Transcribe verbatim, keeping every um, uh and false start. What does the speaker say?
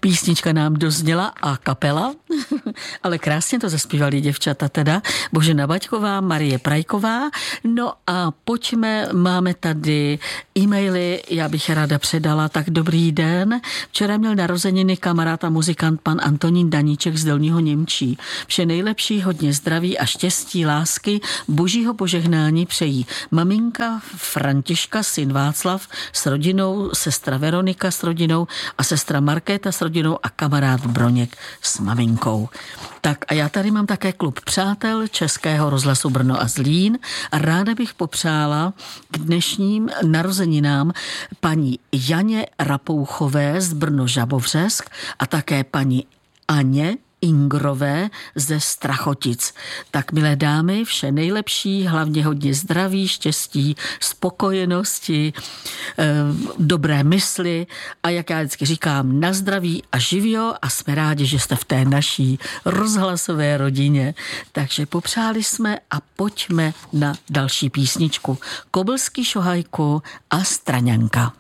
Písnička nám dozněla a kapela, ale krásně to zaspívali děvčata teda. Božena Baťková, Marie Prajková. No a pojďme, máme tady e-maily, já bych ráda předala. Tak dobrý den. Včera měl narozeniny kamarád a muzikant pan Antonín Daníček z Dolního Němčí. Vše nejlepší, hodně zdraví a štěstí, lásky, božího požehnání přejí maminka Františka, syn Václav s rodinou, sestra Veronika s rodinou a sestra Markéta s rodinou a kamarád Broněk s maminkou. Tak a já tady mám také klub přátel Českého rozhlasu Brno a Zlín a ráda bych popřála k dnešním narozeninám paní Janě Rapouchové z Brno Žabovřesk a také paní Aně Ingrové ze Strachotic. Tak milé dámy, vše nejlepší, hlavně hodně zdraví, štěstí, spokojenosti, eh, dobré mysli a jak já vždycky říkám, na zdraví a živio a jsme rádi, že jste v té naší rozhlasové rodině. Takže popřáli jsme a pojďme na další písničku. Kobylský Šohajku a Straňanka.